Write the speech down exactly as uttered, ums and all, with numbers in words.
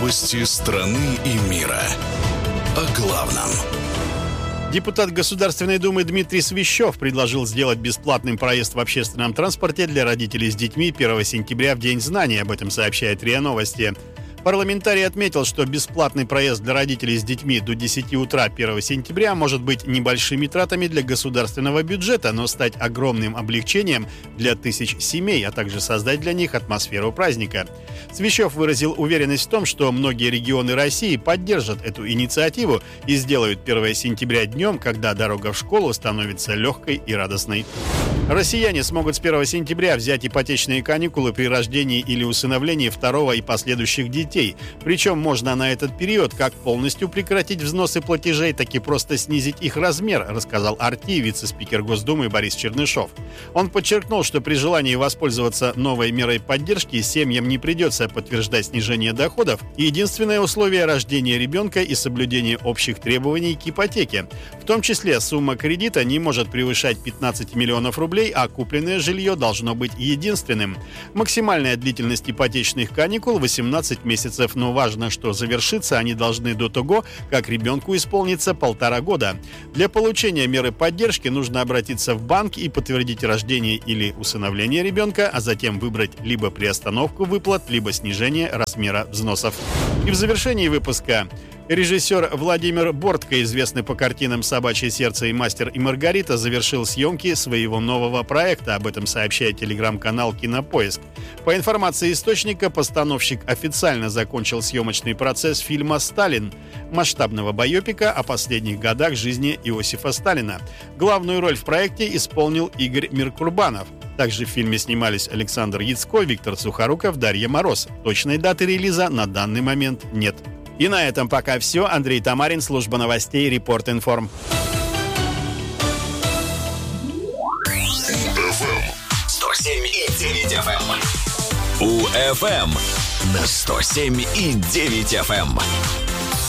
Новости страны и мира. О главном. Депутат Государственной Думы Дмитрий Свищев предложил сделать бесплатным проезд в общественном транспорте для родителей с детьми первого сентября в День знаний. Об этом сообщает РИА Новости. Парламентарий отметил, что бесплатный проезд для родителей с детьми до десяти утра первого сентября может быть небольшими тратами для государственного бюджета, но стать огромным облегчением для тысяч семей, а также создать для них атмосферу праздника. Свищев выразил уверенность в том, что многие регионы России поддержат эту инициативу и сделают первого сентября днем, когда дорога в школу становится легкой и радостной. Россияне смогут с первого сентября взять ипотечные каникулы при рождении или усыновлении второго и последующих детей. Причем можно на этот период как полностью прекратить взносы платежей, так и просто снизить их размер, рассказал РТ вице-спикер Госдумы Борис Чернышов. Он подчеркнул, что при желании воспользоваться новой мерой поддержки семьям не придется подтверждать снижение доходов. Единственное условие – рождение ребенка и соблюдение общих требований к ипотеке. В том числе сумма кредита не может превышать пятнадцать миллионов рублей, а купленное жилье должно быть единственным. Максимальная длительность ипотечных каникул – восемнадцать месяцев. Но важно, что завершиться они должны до того, как ребенку исполнится полтора года. Для получения меры поддержки нужно обратиться в банк и подтвердить рождение или усыновление ребенка, а затем выбрать либо приостановку выплат, либо снижение размера взносов. И в завершении выпуска. Режиссер Владимир Бортко, известный по картинам «Собачье сердце» и «Мастер и Маргарита», завершил съемки своего нового проекта. Об этом сообщает телеграм-канал «Кинопоиск». По информации источника, постановщик официально закончил съемочный процесс фильма «Сталин» – масштабного байопика о последних годах жизни Иосифа Сталина. Главную роль в проекте исполнил Игорь Миркурбанов. Также в фильме снимались Александр Яцко, Виктор Сухоруков, Дарья Мороз. Точной даты релиза на данный момент нет. И на этом пока все. Андрей Тамарин, служба новостей Репорт-Информ. сто семь и девять эф эм. У эф эм на сто семь и девять эф эм.